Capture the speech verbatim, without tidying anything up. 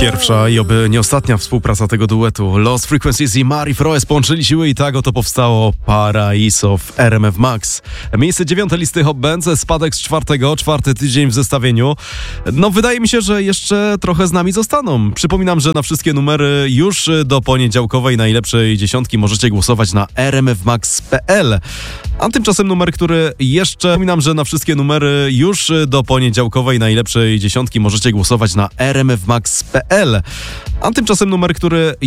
Pierwsza i oby nie ostatnia współpraca tego duetu. Lost Frequencies i Mari Froes połączyli siły i tak oto powstało Paraiso w R M F Max. Miejsce dziewiąte listy Hot Bands, spadek z czwartego, czwarty tydzień w zestawieniu. No wydaje mi się, że jeszcze trochę z nami zostaną. Przypominam, że na wszystkie numery już do poniedziałkowej najlepszej dziesiątki możecie głosować na r m f max kropka p l. A tymczasem numer, który jeszcze... Przypominam, że na wszystkie numery już do poniedziałkowej najlepszej dziesiątki możecie głosować na r m f max kropka p l. A tymczasem numer, który